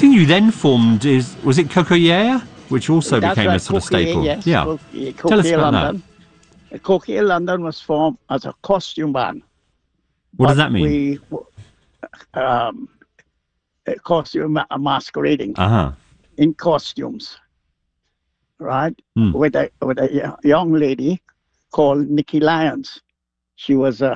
think you then formed, was it Cocoyer, which also That's became right, a sort of Coquet, staple? yes. Yeah. Tell us Coquet about London. Coquet London was formed as a costume band. What does that mean? We costume masquerading in costumes, right? With a young lady called Nikki Lyons. She was